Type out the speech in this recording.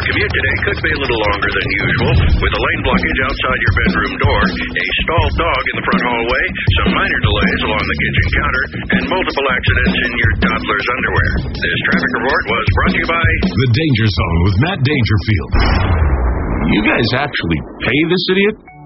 commute today could be a little longer than usual, with a lane blockage outside your bedroom door, a stalled dog in the front hallway, some minor delays along the kitchen counter, and multiple accidents in your toddler's underwear. This traffic report was brought to you by The Danger Zone with Matt Dangerfield. You guys actually pay the city